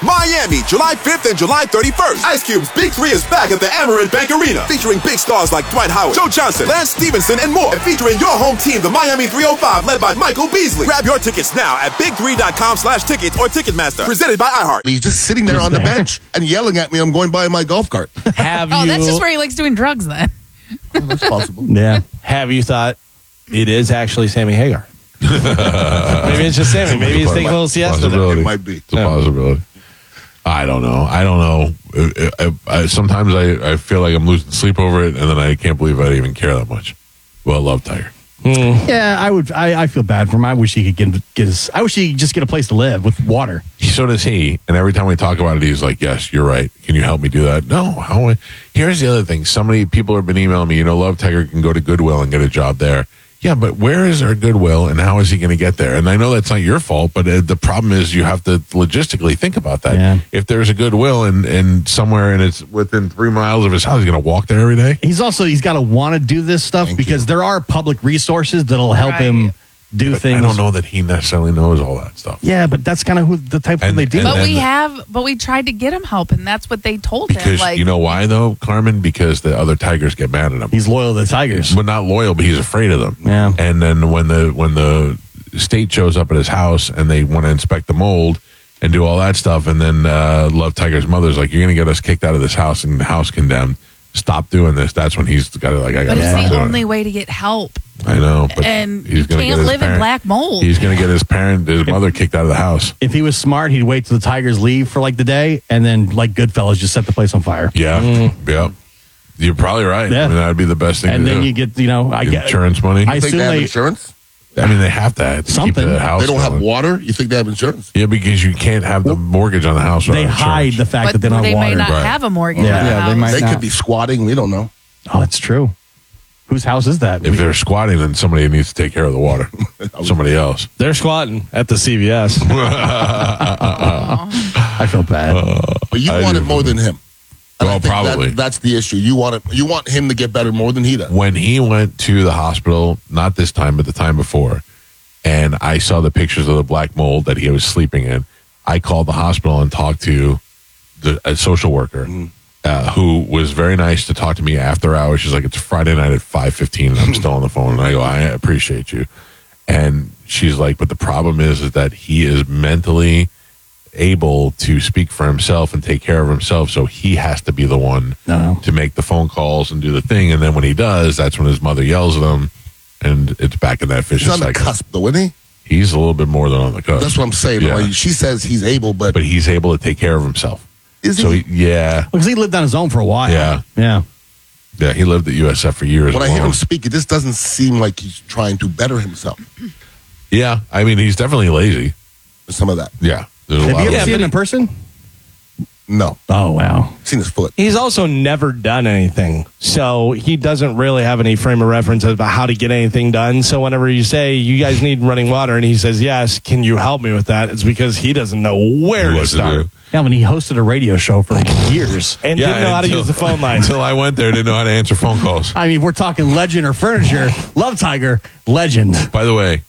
Miami, July 5th and July 31st. Ice Cube's Big 3 is back at the Amerant Bank Arena, featuring big stars like Dwight Howard, Joe Johnson, Lance Stevenson, and more. And featuring your home team, the Miami 305, led by Michael Beasley. Grab your tickets now at big3.com/tickets or Ticketmaster. Presented by iHeart. He's just sitting there on the bench and yelling at me. I'm going by my golf cart. That's just where he likes doing drugs then. That's possible. Yeah. Have you thought it is actually Sammy Hagar? Maybe it's just Sammy. Maybe he's taking a little siesta. It might be. It's a possibility. I don't know. Sometimes I feel like I'm losing sleep over it, and then I can't believe I even care that much. Well, I love Tiger. Yeah, I would. I feel bad for him. I wish he could get his. I wish he could just get a place to live with water. So does he. And every time we talk about it, he's like, "Yes, you're right. Can you help me do that?" No. How? Here's the other thing. So many people have been emailing me. Love Tiger can go to Goodwill and get a job there. Yeah, but where is our Goodwill, and how is he going to get there? And I know that's not your fault, but the problem is you have to logistically think about that. Yeah. If there's a Goodwill and somewhere and it's within 3 miles of his house, he's going to walk there every day? He's got to want to do this stuff because there are public resources that'll help him do things. I don't know that he necessarily knows all that stuff. Yeah, but that's kind of the type of they do. But we tried to get him help, and that's what they told him. Because you know why, though, Carmen? Because the other Tigers get mad at him. He's loyal to the Tigers. But not loyal, but he's afraid of them. Yeah. And then when the state shows up at his house and they want to inspect the mold and do all that stuff, and then Love Tiger's mother's like, "You're going to get us kicked out of this house and the house condemned. Stop doing this." That's when he's got to I got to stop doing it. But it's the only way to get help. I know, but and he's you can't live in black mold. He's going to get his mother kicked out of the house. If he was smart, he'd wait till the Tigers leave for the day, and then Goodfellas, just set the place on fire. Yeah, yeah. You're probably right. Yeah. I mean, that would be the best thing to do. And then you get, I get insurance money. I You think assume they have insurance? I mean, they have to keep something. the house. They don't have going. water? You think they have insurance? Yeah, because you can't have the mortgage on the house. They without hide insurance. the fact that But they don't they have water. may not Right. have a mortgage. Yeah. on the Yeah, they house. might They not. could be squatting. We don't know. Oh, that's true. Whose house is that? If they're squatting, then somebody needs to take care of the water. Somebody else. They're squatting at the CVS. I feel bad. But you I want do. it more than him. And Well, I think probably. that's the issue. You want him to get better more than he does. When he went to the hospital, not this time, but the time before, and I saw the pictures of the black mold that he was sleeping in, I called the hospital and talked to a social worker who was very nice to talk to me after hours. She's like, "It's Friday night at 5:15 and I'm still on the phone." And I go, "I appreciate you." And she's like, "But the problem is that he is mentally able to speak for himself and take care of himself, so he has to be the one to make the phone calls and do the thing. And then when he does, that's when his mother yells at him, and it's back in that vicious He's on the cycle." cusp, though, isn't he? He's a little bit more than on the cusp. That's what I'm saying. Yeah. Like, she says he's able, but He's able to take care of himself. is So he? yeah, Because he lived on his own for a while. Yeah. Yeah. he lived at USF for years. When I hear alone. him speak, it just doesn't seem like he's trying to better himself. Yeah, I mean, he's definitely lazy. Some of that. Yeah, there's a Have lot you of ever seen him in person? No. Oh, wow. I've seen his foot. He's also never done anything. So he doesn't really have any frame of reference about how to get anything done. So whenever you say, "You guys need running water," and he says, "Yes, can you help me with that?" It's because he doesn't know where to what to start. do. Yeah, when he hosted a radio show for years. And didn't know how to use the phone line. Until I went there, didn't know how to answer phone calls. I mean, we're talking legend or furniture. Love Tiger, legend. By the way,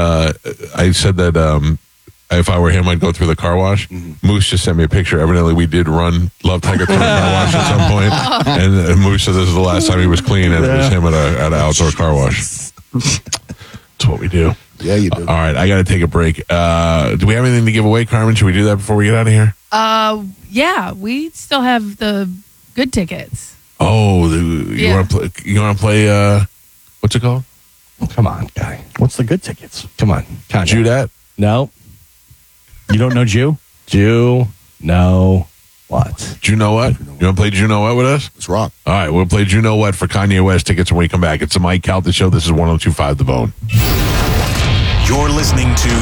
I said that if I were him, I'd go through the car wash. Moose just sent me a picture. Evidently, we did run Love Tiger through the car wash at some point. And Moose said this is the last time he was clean, and it was him at an outdoor car wash. That's what we do. Yeah, you do. All right, I got to take a break. Do we have anything to give away, Carmen? Should we do that before we get out of here? Yeah, we still have the good tickets. Oh, you want to play? You want to play? What's it called? Come on, guy. What's the good tickets? Come on. Judette. No. You don't know Jew? Jew. No. What? Do you know what? You want to play Do You Know What with us? It's rock. All right, we'll play Do You Know What for Kanye West tickets when we come back. It's the Mike Calta Show. This is 102.5 The Bone. You're listening to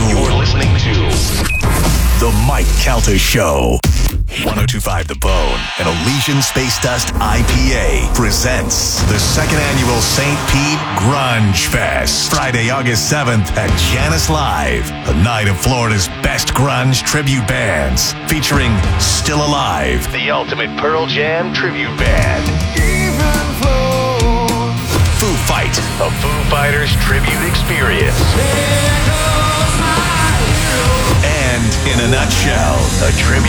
The Mike Calta Show. 102.5 The Bone and Elysian Space Dust IPA presents the second annual St. Pete Grunge Fest. Friday, August 7th at Janice Live. A night of Florida's best grunge tribute bands featuring Still Alive, the ultimate Pearl Jam tribute band. Foo Fight, a Foo Fighters tribute experience. And in a nutshell, a tribute